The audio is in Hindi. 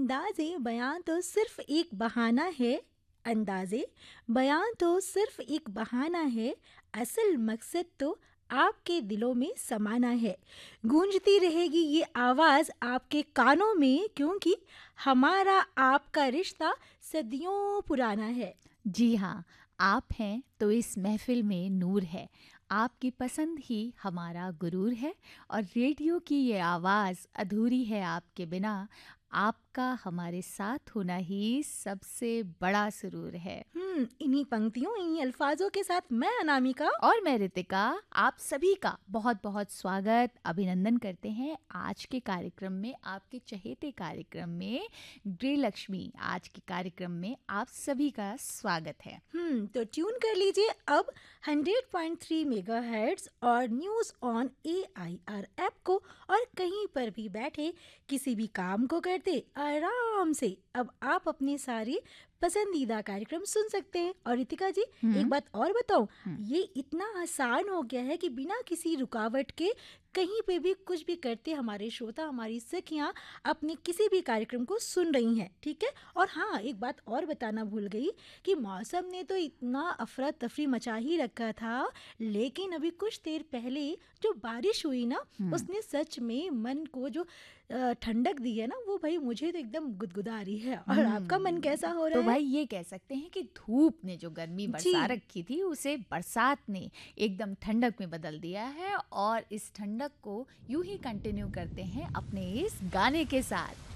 अंदाज़े बयां तो सिर्फ एक बहाना है। अंदाज़े बयां तो सिर्फ एक बहाना है। असल मकसद तो आपके दिलों में समाना है। गूंजती रहेगी ये आवाज़ आपके कानों में, क्योंकि हमारा आपका रिश्ता सदियों पुराना है। जी हाँ, आप हैं तो इस महफ़िल में नूर है। आपकी पसंद ही हमारा गुरूर है और रेडियो की ये आवाज़ अधूरी है आपके बिना। आपका हमारे साथ होना ही सबसे बड़ा सुरूर है। इन्हीं पंक्तियों, इन्हीं अल्फाजों के साथ मैं अनामिका। और मैं रितिका आप सभी का बहुत बहुत स्वागत अभिनंदन करते हैं आज के कार्यक्रम में, आपके चहेते कार्यक्रम में गृह लक्ष्मी। आज के कार्यक्रम में आप सभी का स्वागत है। तो ट्यून कर लीजिए अब 100.3 मेगाहर्ट्ज़ और न्यूज़ ऑन AIR ऐप को, और कहीं पर भी बैठे किसी भी काम को करते आराम से अब आप अपने सारे पसंदीदा कार्यक्रम सुन सकते हैं। और रितिका जी, एक बात और बताऊं, ये इतना आसान हो गया है कि बिना किसी रुकावट के कहीं पे भी कुछ भी करते हमारे श्रोता, हमारी सखियां अपने किसी भी कार्यक्रम को सुन रही हैं, ठीक है। और हाँ, एक बात और बताना भूल गई कि मौसम ने तो इतना अफरा तफरी मचा ही रखा था, लेकिन अभी कुछ देर पहले जो बारिश हुई ना, उसने सच में मन को जो ठंडक दी है ना, वो भाई मुझे तो एकदम गुदगुदा रही है। और आपका मन कैसा हो रहा तो है? भाई ये कह सकते हैं कि धूप ने जो गर्मी जी। बरसा रखी थी उसे बरसात ने एकदम ठंडक में बदल दिया है। और इस ठंडक को यूं ही कंटिन्यू करते हैं अपने इस गाने के साथ।